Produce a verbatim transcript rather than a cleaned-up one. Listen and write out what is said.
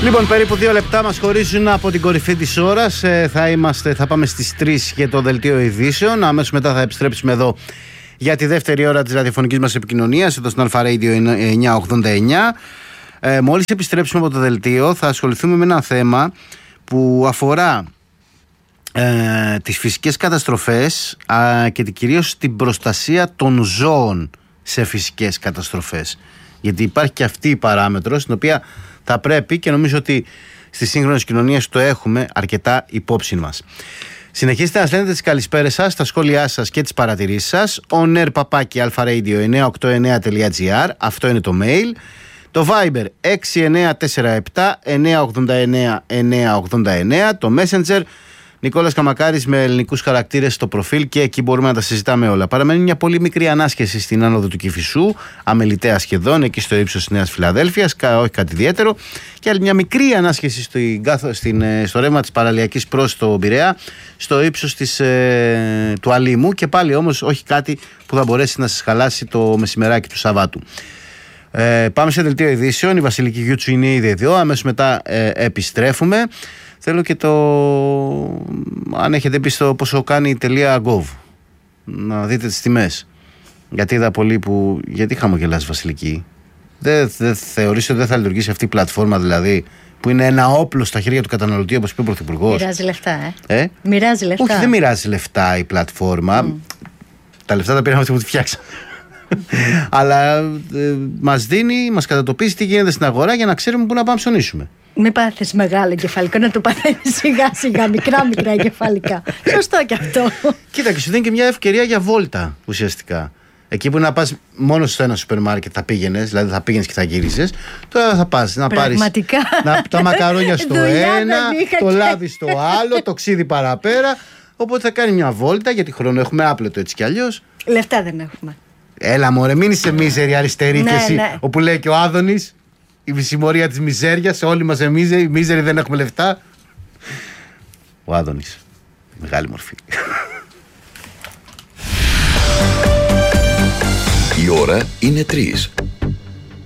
Λοιπόν, περίπου δύο λεπτά μας χωρίζουν από την κορυφή της ώρας. Ε, θα, είμαστε, θα πάμε στις τρεις για το δελτίο ειδήσεων. Αμέσως μετά θα επιστρέψουμε εδώ για τη δεύτερη ώρα της ραδιοφωνικής μας επικοινωνίας, εδώ στον Αλφα Radio εννιακόσια ογδόντα εννιά. Ε, μόλις επιστρέψουμε από το δελτίο, θα ασχοληθούμε με ένα θέμα που αφορά ε, τις φυσικές καταστροφές α, και κυρίως την προστασία των ζώων σε φυσικές καταστροφές. Γιατί υπάρχει και αυτή η παράμετρος, την οποία θα πρέπει, και νομίζω ότι στις σύγχρονες κοινωνίες το έχουμε αρκετά υπόψη μας. Συνεχίστε να στέλνετε τις καλησπέρες σας, τα σχόλιά σας και τις παρατηρήσεις σας. on air παπάκι αλφα-radio εννιακόσια ογδόντα εννιά τελεία τζι άρ, αυτό είναι το mail. Το Viber έξι εννιά τέσσερα επτά εννιακόσια ογδόντα εννιά εννιακόσια ογδόντα εννιά. Το Messenger Νικόλας Καμακάρης με ελληνικούς χαρακτήρες στο προφίλ, και εκεί μπορούμε να τα συζητάμε όλα. Παραμένει μια πολύ μικρή ανάσχεση στην άνοδο του Κηφισού, αμεληταία σχεδόν, εκεί στο ύψος της Νέας Φιλαδέλφειας, όχι κάτι ιδιαίτερο. Και άλλη μια μικρή ανάσχεση στην, στην, στο ρεύμα της παραλιακής προς το Πειραιά, στο ύψος της, ε, του Αλήμου, και πάλι όμως όχι κάτι που θα μπορέσει να σας χαλάσει το μεσημεράκι του Σαββάτου. Ε, πάμε σε δελτίο ειδήσεων. Η Βασιλική Γιούτσου είναι ήδη εδώ. Αμέσως μετά ε, επιστρέφουμε. Θέλω και το, αν έχετε πει στο πόσο κάνει .gov, να δείτε τις τιμές. Γιατί είδα πολλοί που, γιατί χαμογελάς Βασιλική? Δεν δε θεωρείς ότι δεν θα λειτουργήσει αυτή η πλατφόρμα, δηλαδή, που είναι ένα όπλο στα χέρια του καταναλωτή, όπως είπε ο Πρωθυπουργός? Μοιράζει λεφτά, ε. ε? Μοιράζει λεφτά. Όχι, δεν μοιράζει λεφτά η πλατφόρμα. Mm. Τα λεφτά τα πήραμε αυτοί που τη φτιάξαν. Αλλά ε, μας δίνει, μας κατατοπίζει τι γίνεται στην αγορά, για να ξέρουμε πού να πάμε ψωνίσουμε. Μην πάθεις μεγάλο εγκεφαλικό, να το παθαίνεις σιγά σιγά, μικρά μικρά εγκεφαλικά. Σωστό και αυτό. Κοίτα, και σου δίνει και μια ευκαιρία για βόλτα ουσιαστικά. Εκεί που να πας μόνο στο ένα σούπερ μάρκετ θα πήγαινες, δηλαδή θα πήγαινες και θα γύριζες. Τώρα θα πας να πάρεις να, τα μακαρόνια στο ένα, το λάδι στο άλλο, το ξύδι παραπέρα. Οπότε θα κάνει μια βόλτα, γιατί χρόνο έχουμε άπλετο έτσι κι αλλιώς. Λεφτά δεν έχουμε. Έλα μωρέ, μην είσαι μίζερη αριστερή, ναι, και εσύ, ναι. Όπου λέει και ο Άδωνης, η συμμορία της μιζέριας, όλοι μας εμείς οι μίζεροι δεν έχουμε λεφτά. Ο Άδωνης, μεγάλη μορφή. Η ώρα είναι τρεις.